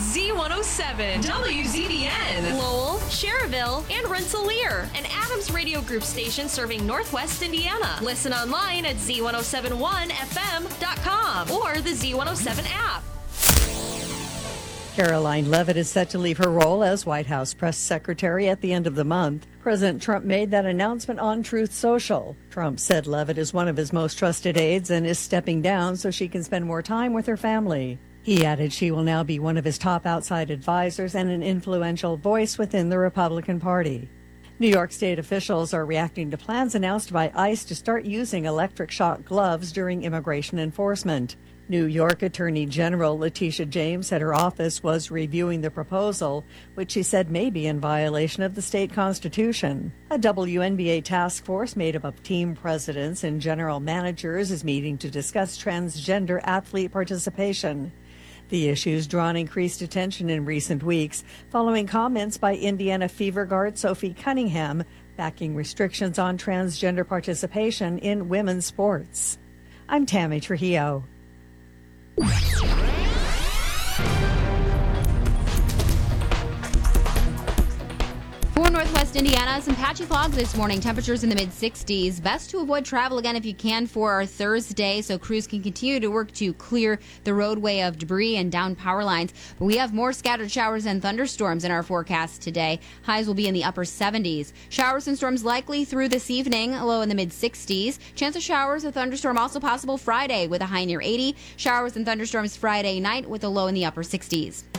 Z107, WZBN, Lowell, Cherville, and Rensselaer, an Adams Radio Group station serving Northwest Indiana. Listen online at Z1071FM.com or the Z107 app. Caroline Leavitt is set to leave her role as White House press secretary at the end of the month. President Trump made that announcement on Truth Social. Trump said Leavitt is one of his most trusted aides and is stepping down so she can spend more time with her family. He added she will now be one of his top outside advisors and an influential voice within the Republican Party. New York State officials are reacting to plans announced by ICE to start using electric shock gloves during immigration enforcement. New York Attorney General Letitia James said her office was reviewing the proposal, which she said may be in violation of the state constitution. A WNBA task force made up of team presidents and general managers is meeting to discuss transgender athlete participation. The issue's drawn increased attention in recent weeks following comments by Indiana Fever guard Sophie Cunningham backing restrictions on transgender participation in women's sports. I'm Tammy Trujillo. For Northwest Indiana, some patchy fog this morning. Temperatures in the mid-60s. Best to avoid travel again if you can for our Thursday, so crews can continue to work to clear the roadway of debris and down power lines. But we have more scattered showers and thunderstorms in our forecast today. Highs will be in the upper 70s. Showers and storms likely through this evening, low in the mid-60s. Chance of showers or thunderstorm also possible Friday with a high near 80. Showers and thunderstorms Friday night with a low in the upper 60s.